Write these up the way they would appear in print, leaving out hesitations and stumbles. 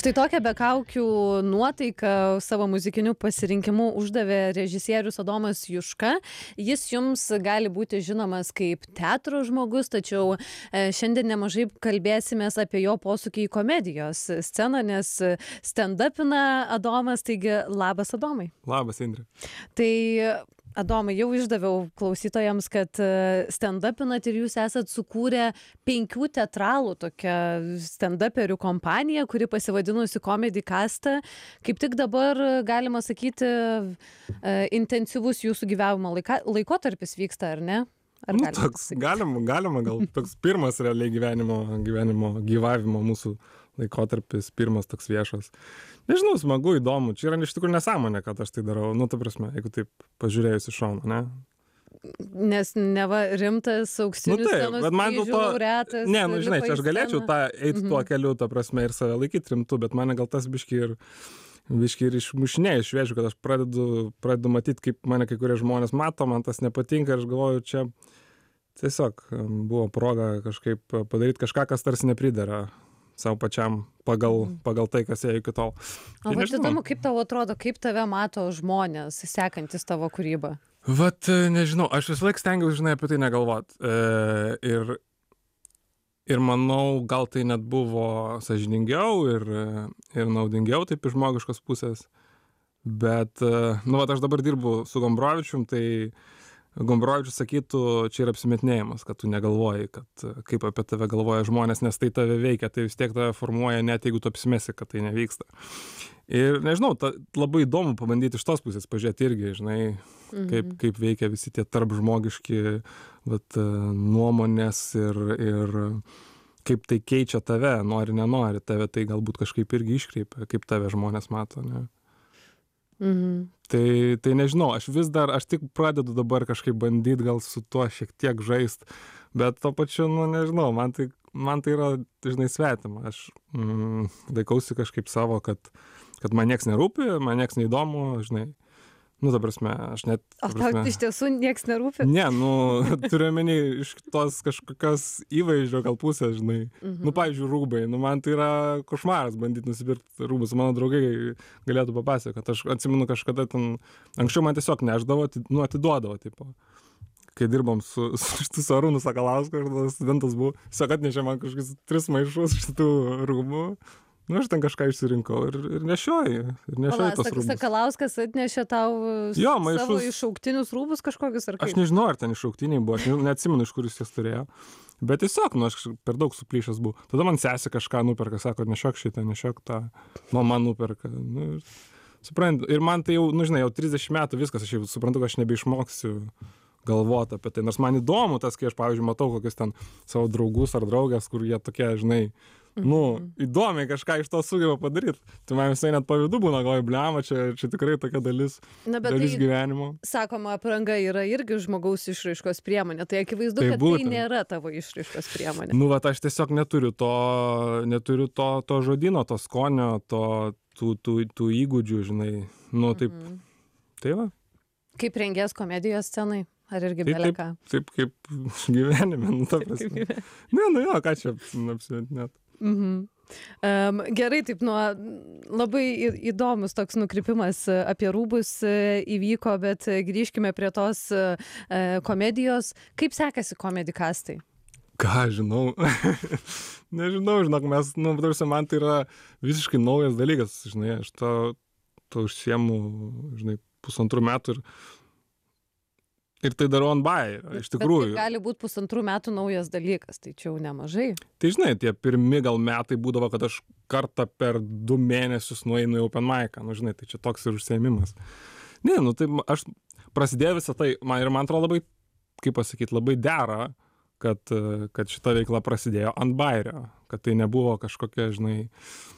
Štai tokią be kaukių nuotaiką savo muzikiniu pasirinkimu uždavė režisierius Adomas Juška. Jis jums gali būti žinomas kaip teatro žmogus, tačiau šiandien nemažai kalbėsimės apie jo posūkį į komedijos sceną, nes stand-upina Adomas, taigi labas Adomai. Labas, Indrė. Tai Adomai, jau išdaviau klausytojams, kad stand-upinat ir jūs esat sukūrę 5 teatralų tokią stand-uperių kompaniją, kuri pasivadinusi Comedy Castą. Kaip tik dabar, galima sakyti, intensyvus jūsų gyvavimo laikotarpis vyksta, ar ne? Ar Toks, galima gal toks pirmas realiai gyvavimo mūsų laikotarpis, pirmas toks viešas. Nežinau, smagu, įdomu. Čia yra iš tikrųjų nesąmonė, kad aš tai darau. Ta prasme, jeigu taip pažiūrėjus iš šono, ne? Nes neva rimtas auksinių scenos kryžių laureatas. Ne, žinai, čia aš galėčiau eiti tuo keliu, ta prasme, ir save laikyti rimtu, bet mane gal tas biški ir išmušinėja iš vėžių, kad aš pradedu matyti, kaip mane kai kurie žmonės mato, man tas nepatinka ir aš galvoju, čia tiesiog buvo proga kažkaip padaryti kažką, kas tarsi nepridera savo pačiam pagal tai, kas ėjo iki tol. O vat įdomu, kaip tau atrodo, kaip tave mato žmonės, sekantis tavo kūrybą? Nežinau, aš visą laiką stengiausi, žinai, apie tai negalvot. Ir manau, gal tai net buvo sąžiningiau ir naudingiau taip iš žmogiškos pusės. Bet, aš dabar dirbu su Gombrovičium, tai Gombrovičius sakytų, čia yra apsimetinėjimas, kad tu negalvoji, kad kaip apie tave galvoja žmonės, nes tai tave veikia, tai vis tiek tave formuoja, net jeigu tu apsimesi, kad tai nevyksta. Ir nežinau, labai įdomu pabandyti iš tos pusės pažiūrėti irgi, žinai, kaip veikia visi tie tarpžmogiški nuomonės ir kaip tai keičia tave, nori, nenori, tave tai galbūt kažkaip irgi iškreipia, kaip tave žmonės mato, ne? Tai nežinau, aš tik pradedu dabar kažkaip bandyti gal su tuo šiek tiek žaist, bet to pačiu, nežinau, man tai yra, žinai, svetima. Aš laikausi kažkaip savo, kad man nieks nerūpi, man nieks neįdomu, žinai. Ta prasme, aš net... O tau iš tiesų nieks nerūpi? Ne, turiu omeny iš tos kažkokios įvaizdžio gal pusės, žinai. Pavyzdžiui, rūbai. Man tai yra košmaras bandyti nusipirkti rūbus. Mano draugai galėtų papasakoti. Aš atsimenu kažkada anksčiau man tiesiog neždavo, atiduodavo, tipo. Kai dirbom su Arūnu Sakalausku, aš studentas buvau, tiesiog atnešė man kažkokius 3 maišus šitų rūbų. Aš ten kažką išsirinkau ir nešioju tos rūbus. Sakalauskas atnešė tau savo iššauktinius rūbus kažkokius ar kaip? Aš nežinau, ar ten iššauktiniai buvo, aš neatsimenu, iš kur jis jas turėjo. Bet tiesiog, aš per daug suplyšęs buvau. Tada man sesė kažką nuperka, sako, nešiok šitą, nešiok tą. Man nuperka. Suprantu, ir man tai jau, žinai, jau 30 metų viskas, aš jau suprantu, kad aš nebeišmoksiu galvoti apie tai. Nors man įdomu tas, kai aš, pavyzdžiui, matau kokius ten savo draugus ar draugės, kur jie tokie, žinai, įdomiai kažką iš to sugeba padaryti. Tai man visai net pavydu būna, galvoju, blema, čia tikrai tokia dalis gyvenimo. Sakoma, apranga yra irgi žmogaus išraiškos priemonė. Tai akivaizdu, kad tai nėra tavo išraiškos priemonė. Aš tiesiog neturiu to žodyno, to skonio, tų įgūdžių, žinai. Taip. Tai va. Kaip rengies komedijos scenai? Ar irgi beleką? Taip kaip gyvenime, ta prasme. Ką čia apsimetinėt. Gerai, taip, labai įdomus toks nukrypimas apie rūbus įvyko, bet grįžkime prie tos komedijos. Kaip sekasi Comedy Castai? Ką žinau? Nežinau, žinok, man tai yra visiškai naujas dalykas, žinai, aš to užsiemu, žinai, 1,5 metų ir tai darau ant bajerio, iš tikrųjų. Bet tai gali būti 1,5 metų naujas dalykas, tai čia jau nemažai. Tai žinai, tie pirmi gal metai būdavo, kad aš kartą per 2 mėnesius nueinu į open mic'ą, žinai, tai čia toks ir užsiėmimas. Ne, tai aš prasidėjo visą tai, man atrodo labai, kaip pasakyti, labai dera, kad šita veikla prasidėjo ant bajerio, kad tai nebuvo kažkokia, žinai,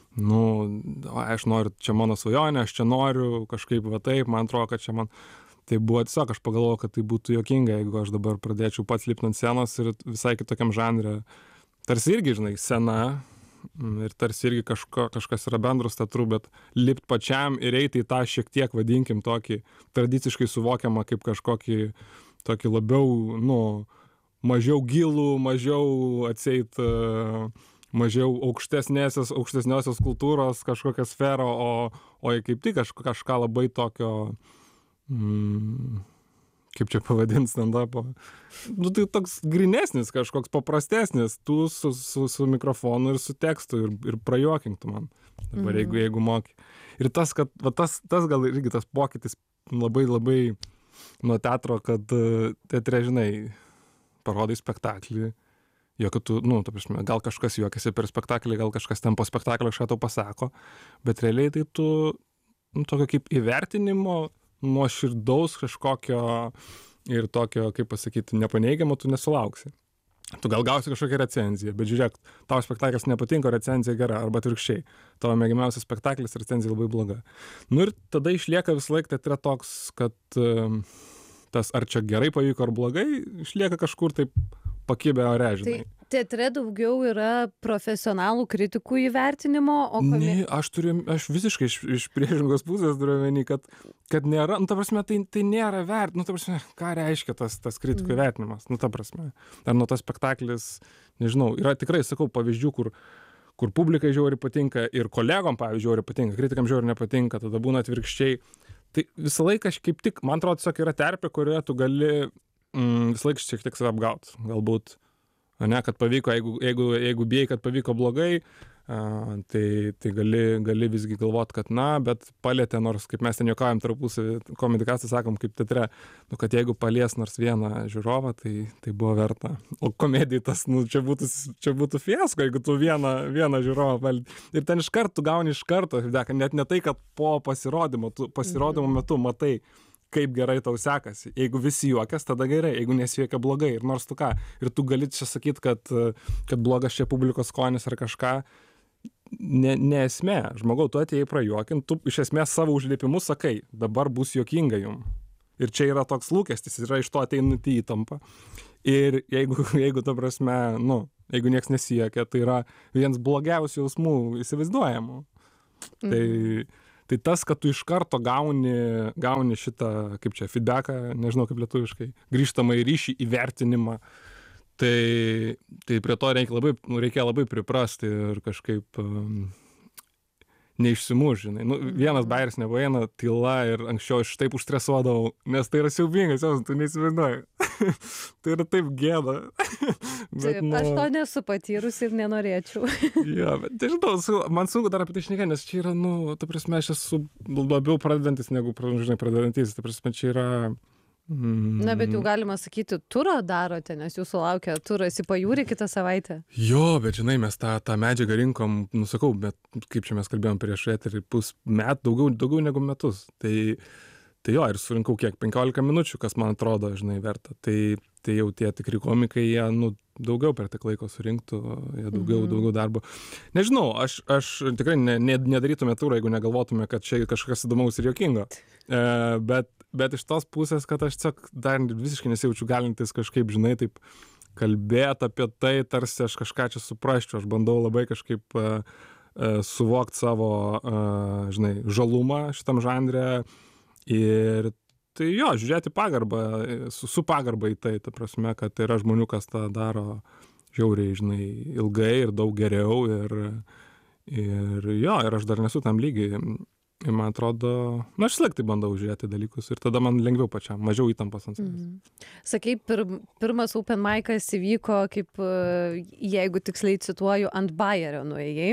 aš noriu, čia mano svajonė, aš čia noriu, kažkaip va taip, man atrodo, kad čia man... Tai buvo tiesiog, aš pagalvojau, kad tai būtų juokinga, jeigu aš dabar pradėčiau pats lipti ant scenos ir visai kitokiam žanre. Tarsi irgi, žinai, scena ir tarsi irgi kažkas yra bendras teatru, bet lipt pačiam ir eiti į tą šiek tiek, vadinkim, tokį tradiciškai suvokiamą kaip kažkokį tokį labiau, mažiau gilų, mažiau atseit mažiau aukštesniosios kultūros kažkokią sferą, o kaip tik kažką labai tokio, kaip čia pavadint stand-up'o, nu tai toks grynesnis, kažkoks paprastesnis, tu su mikrofonu ir su tekstu ir prajuokink tu man, dabar jeigu moki. Ir tas, kad va, tas gal irgi tas pokytis labai nuo teatro, kad teatre, žinai, parodai spektaklį, jokio tu, nu, ta prasme, gal kažkas juokiasi per spektaklį, gal kažkas ten po spektaklio kažką tau pasako, bet realiai tai tu, nu, tokio kaip įvertinimo, nuoširdaus kažkokio ir tokio, kaip pasakyti, nepaneigiamo tu nesulauksi. Tu gal gausi kažkokią recenziją, bet žiūrėk, tavo spektaklis nepatinka, recenzija gera, arba atvirkščiai. Tavo mėgiamiausias spektaklis, recenzija labai bloga. Nu ir tada išlieka visą laiką teatre toks, kad tas ar čia gerai pavyko ar blogai, išlieka kažkur taip pakibę ore, žinai. Tai teatre daugiau yra profesionalų kritikų įvertinimo, o Ne, aš visiškai iš priešingos pusės turiu omeny, kad nėra, nu ta prasme, tai nėra nu ta prasme, ką reiškia tas kritikų įvertinimas, nu ta prasme. Ar nuo tas spektaklis, nežinau, yra tikrai, sakau, pavyzdžių, kur publikai žiauriai patinka ir kolegom, pavyzdžiui, žiauriai patinka, kritikam žiauriai nepatinka, tada būna atvirkščiai. Tai visą laiką aš kaip tik, man atrodo, tiesiog yra terpė, kurioje tu gali visą laiką šiek tiek save apgaut. Galbūt, ne, kad pavyko, jeigu bijai, kad pavyko blogai, tai gali visgi galvot, kad bet palietė, nors kaip mes ten juokaujam tarpusavy, komunikaciją sakom kaip teatre, nu, kad jeigu palies nors vieną žiūrovą, tai buvo verta. O komedijai tas, nu, čia būtų fiasko, jeigu tu vieną žiūrovą palieti. Ir ten iš karto gauni net ne tai, kad po pasirodymo metu matai, kaip gerai tau sekasi. Jeigu visi juokias, tada gerai, jeigu nesijuokia blogai. Ir nors tu ką, ir tu gali čia sakyti, kad blogas čia publikos skonis ar kažką, ne esmė. Žmogau, tu atėjai prajuokint, tu iš esmės savo užliepimu sakai, dabar bus juokinga jum. Ir čia yra toks lūkestis, yra iš to ateinanti įtampa. Ir jeigu ta prasme, nu, jeigu nieks nesijuokia, tai yra vienas blogiausių jausmų įsivaizduojamų. Tai tas, kad tu iš karto gauni šitą, kaip čia, feedbacką, nežinau kaip lietuviškai, grįžtamąjį ryšį, įvertinimą, tai prie to reikia labai priprasti ir kažkaip neišsimušt, žinai. Nu, vienas bajeris nepaeina, tyla, ir anksčiau aš taip užstresuodavau, nes tai yra siaubingas, tu neįsivaizduoji. Tai yra taip gėda. Taip, aš to nesu patyrusi ir nenorėčiau. Jo, bet žinau, man sunku dar apie tai šnekėti, nes čia yra, nu, ta prasme, aš esu labiau pradedantis negu, žinai, pradedantis, ta prasme, čia yra... Na, bet jau galima sakyti, turą darote, nes jūsų laukia turas į pajūrį kitą savaitę. Jo, bet žinai, mes tą medžiagą rinkom, nusakau, bet kaip čia mes kalbėjom prieš eterį, daugiau negu metus. Tai jo, ir surinkau kiek, 15 minučių, kas man atrodo, žinai, verta. Tai jau tie tikri komikai, jie, nu, daugiau per tiek laiko surinktų, jie daugiau darbo. Nežinau, aš tikrai nedarytume turą, jeigu negalvotume, kad čia kažkas įdomaus ir juokingo. Bet iš tos pusės, kad aš tiesiog dar visiškai nesijaučiu galintis kažkaip, žinai, taip kalbėti apie tai, tarsi aš kažką čia suprasčiau. Aš bandau labai kažkaip suvokti savo, žinai, žalumą šitam žanre. Ir tai jo, žiūrėti pagarbą, su pagarba į tai, ta prasme, kad yra žmonių, kas tą daro žiauriai, žinai, ilgai ir daug geriau. Ir jo, ir aš dar nesu tam lygiai. Ir man atrodo, na, aš laik tai bandau žiūrėti dalykus ir tada man lengviau pačiam, mažiau įtampos ant savęs. Sakei, pirmas open mic'as įvyko, kaip, jeigu tiksliai cituoju, ant bajerio nuėjai.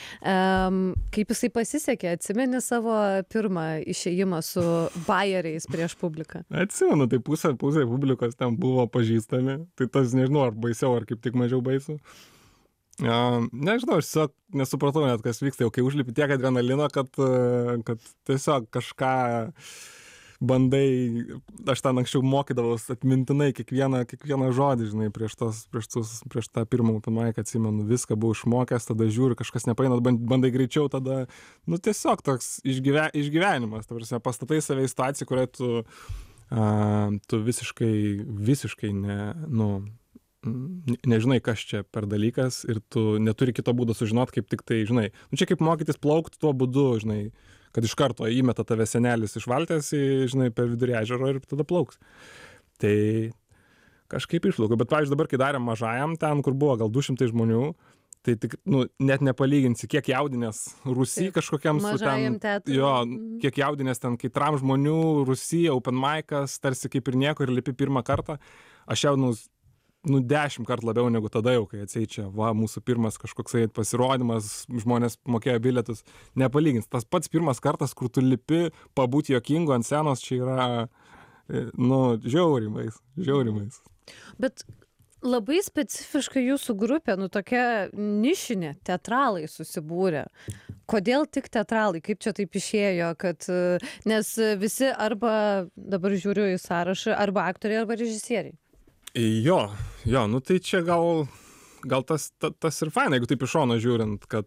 Kaip jisai pasisekė, atsimeni savo pirmą išėjimą su bajeriais prieš publiką? Atsimenu, tai pusė publikos ten buvo pažįstami, tai tas nežinau, ar baisiau, ar kaip tik mažiau baisu. Nežinau, aš tiesiog nesupratau net, kas vyksta, jau kai užlipi tiek adrenalino, kad tiesiog kažką bandai, aš ten anksčiau mokydavos atmintinai kiekvieną žodį, žinai, prieš tą pirmą open mic'ą, atsimenu, viską buvau išmokęs, tada žiūri, kažkas nepaeina, bandai greičiau, tada, nu, tiesiog toks išgyvenimas, ta prasme, pastatai save į situaciją, kurioje tu visiškai nežinai, kas čia per dalykas ir tu neturi kito būdo sužinot, kaip tik tai, žinai, nu čia kaip mokytis plaukti tuo būdu, žinai, kad iš karto įmeta tave senelis iš valties, žinai, per vidurį ežero ir tada plauks. Tai kažkaip išplaukau, bet pavyzdžiui dabar, kai darėm mažajam, ten, kur buvo gal 200 žmonių, tai tik, nu, net nepalyginsi, kiek jaudinės Rusy kažkokiam su Mažajam ten, teatrui. jo, kiek jaudinės ten, kai tram žmonių, Rusy, open mic'as, tarsi kaip ir nieko ir lipi pirmą kartą. Aš jaudinus, 10 kartų labiau negu tada jau, kai atseit čia, va, mūsų pirmas kažkoksai pasirodymas, žmonės mokėjo bilietus, nepalygins. Tas pats pirmas kartas, kur tu lipi, pabūti juokingu ant scenos, čia yra, nu, žiaurimais. Bet labai specifiška jūsų grupė, nu tokia nišinė, teatralai susibūrė. Kodėl tik teatralai? Kaip čia taip išėjo, kad, nes visi arba, dabar žiūriu į sąrašą, arba aktoriai, arba režisieriai. Jo, nu tai čia gal tas ir faina, jeigu taip iš šono žiūrint, kad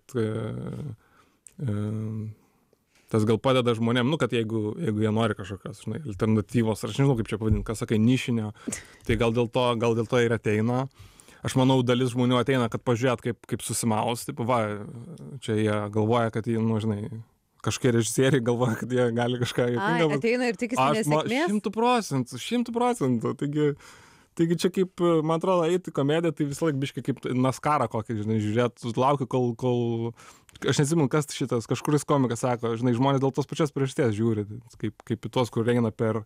tas gal padeda žmonėm, nu kad jeigu jie nori kažkokios, žinai, alternatyvos, ar aš nežinau kaip čia pavadinti, kas sakai, nišinio, tai gal dėl to ir ateina. Aš manau, dalis žmonių ateina, kad pažiūrėt, kaip susimaus, taip, va, čia jie galvoja, kad jie, nu, žinai, kažkokie režisieriai galvoja, kad jie gali kažką juokingo. Ateina ir tikisi nesėkmės? 100%. Taigi čia kaip, man atrodo, eiti komediją, tai visą laiką biškai kaip Naskarą kokį, žinai, žiūrėt, laukiu, kol aš nesimenu, kas šitas, kažkuris komikas sako, žinai, žmonės dėl tos pačios priežasties žiūri, kaip į tuos, kur eina per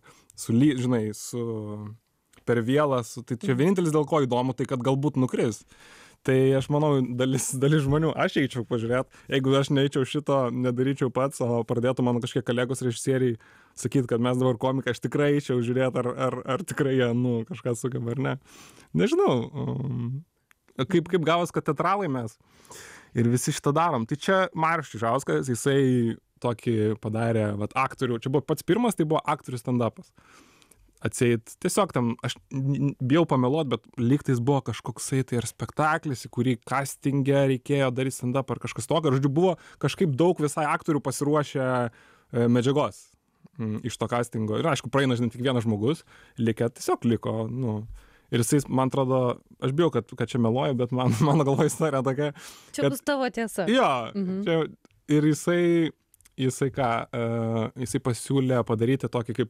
vielas, tai čia vienintelis dėl ko įdomu, tai kad galbūt nukris. Tai aš manau, dalis žmonių, aš eičiau pažiūrėt, jeigu aš neeičiau šito, nedaryčiau pats, o pradėtų mano kažkiek kolegos režisieriai sakyti, kad mes dabar komikai, aš tikrai eičiau žiūrėt, ar tikrai jie, nu, kažką sugeba, ar ne. Nežinau, kaip gavos, kad teatralai mes ir visi šitą darom. Tai čia Marius Čižauskas, jisai tokį padarė, vat, aktorių, čia buvo pats pirmas, tai buvo aktorių stand-upas. Atseit, tiesiog tam, aš bijau pameluot, bet lygtais buvo kažkoksai tai ir spektaklis, į kurį castingę reikėjo daryti stand-up ar kažkas tokio. Žodžiu, buvo kažkaip daug visai aktorių pasiruošę medžiagos iš to castingo. Ir aišku, praeina, žinai, tik vienas žmogus, tiesiog liko, nu. Ir jisai, man atrodo, aš bijau, kad čia meluoju, bet mano galva istorija tokia. Čia bus tavo tiesa. Jo, čia, ir jisai ką, jisai pasiūlė padaryti tokį kaip